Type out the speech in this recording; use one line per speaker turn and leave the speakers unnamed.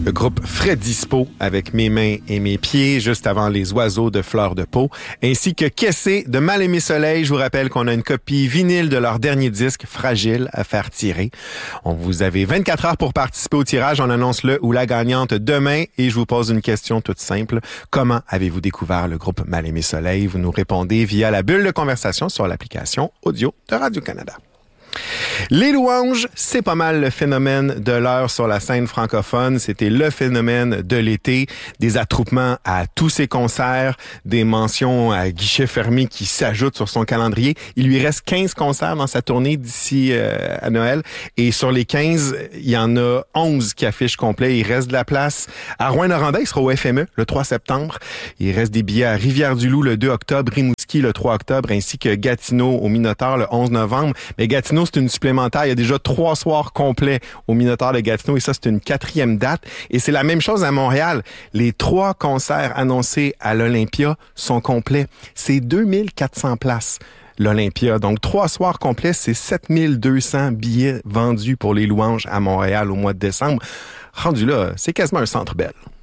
Le groupe Frais Dispo avec Mes mains et mes pieds, juste avant Les oiseaux de fleurs de peau, ainsi que Kessé de Mal-aimé soleil. Je vous rappelle qu'on a une copie vinyle de leur dernier disque, Fragile, à faire tirer. Vous avez 24 heures pour participer au tirage. On annonce le ou la gagnante demain et je vous pose une question toute simple. Comment avez-vous découvert le groupe Mal-aimé soleil? Vous nous répondez via la bulle de conversation sur l'application audio de Radio-Canada. Les louanges, c'est pas mal le phénomène de l'heure sur la scène francophone. C'était le phénomène de l'été. Des attroupements à tous ses concerts, des mentions à guichet fermé qui s'ajoutent sur son calendrier. Il lui reste 15 concerts dans sa tournée d'ici à Noël. Et sur les 15, il y en a 11 qui affichent complet. Il reste de la place à Rouyn-Noranda. Il sera au FME le 3 septembre. Il reste des billets à Rivière-du-Loup le 2 octobre, Rimouski le 3 octobre, ainsi que Gatineau au Minotaur le 11 novembre. Mais Gatineau, c'est une supplémentaire. Il y a déjà 3 soirs complets au Minotaur de Gatineau et ça, c'est une 4e date. Et c'est la même chose à Montréal. Les 3 concerts annoncés à l'Olympia sont complets. C'est 2400 places, l'Olympia. Donc, 3 soirs complets, c'est 7200 billets vendus pour les louanges à Montréal au mois de décembre. Rendu là, c'est quasiment un Centre Bell.